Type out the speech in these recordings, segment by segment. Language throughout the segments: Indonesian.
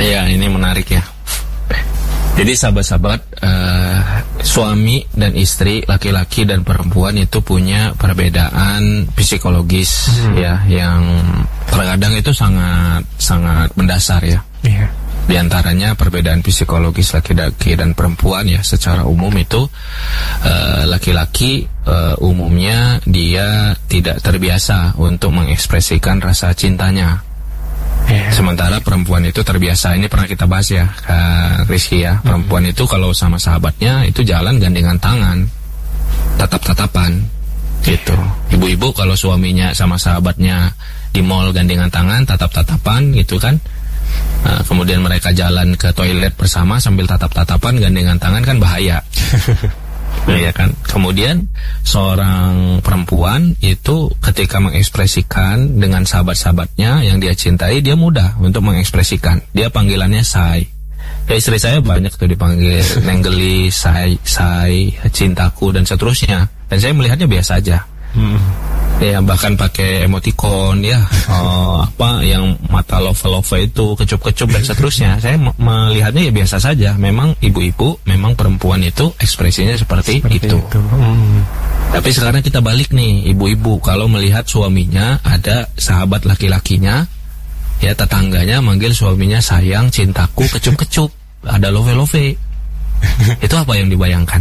Iya, ini menarik ya. Jadi sahabat-sahabat, suami dan istri, laki-laki dan perempuan itu punya perbedaan psikologis ya, yang terkadang itu sangat mendasar ya. Iya. Di antaranya perbedaan psikologis laki-laki dan perempuan ya, secara umum itu laki-laki umumnya dia tidak terbiasa untuk mengekspresikan rasa cintanya. Sementara perempuan itu terbiasa. Ini pernah kita bahas ya, Kak Rizky ya. Perempuan itu kalau sama sahabatnya itu jalan gandengan tangan, tatap-tatapan gitu. Ibu-ibu kalau suaminya sama sahabatnya di mall gandengan tangan, tatap-tatapan gitu kan. Nah, kemudian mereka jalan ke toilet bersama sambil tatap-tatapan gandengan tangan, kan bahaya. Ya kan. Kemudian seorang perempuan itu ketika mengekspresikan dengan sahabat-sahabatnya yang dia cintai, dia mudah untuk mengekspresikan. Dia panggilannya say. Ya, istri saya banyak tuh dipanggil nenggeli, say, cintaku dan seterusnya. Dan saya melihatnya biasa aja. Ya, bahkan pakai emoticon ya, apa yang mata love itu, kecup-kecup dan seterusnya. Saya melihatnya ya biasa saja. Memang ibu-ibu, memang perempuan itu ekspresinya seperti itu. Tapi sekarang kita balik nih, ibu-ibu kalau melihat suaminya ada sahabat laki-lakinya, ya tetangganya manggil suaminya sayang, cintaku, kecup-kecup, ada love. Itu apa yang dibayangkan?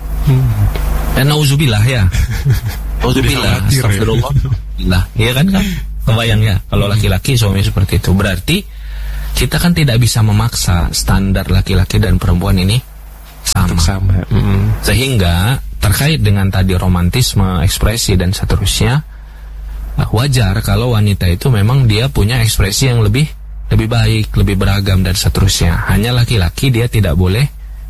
Dan nauzubillah ya. Nauzubillah, astagfirullah. Iya kan? Kebayang ya kalau laki-laki suami seperti itu. Berarti kita kan tidak bisa memaksa standar laki-laki dan perempuan ini sama. Sehingga terkait dengan tadi romantisme, ekspresi dan seterusnya, wajar kalau wanita itu memang dia punya ekspresi yang lebih baik, lebih beragam dan seterusnya. Hanya laki-laki dia tidak boleh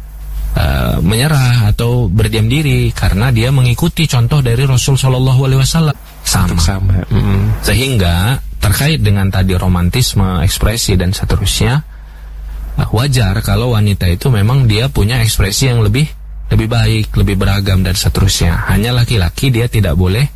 menyerah atau berdiam diri karena dia mengikuti contoh dari Rasul Shallallahu Alaihi Wasallam sama. Sehingga terkait dengan tadi romantisme, ekspresi dan seterusnya, wajar kalau wanita itu memang dia punya ekspresi yang lebih baik, lebih beragam dan seterusnya. Hanya laki-laki dia tidak boleh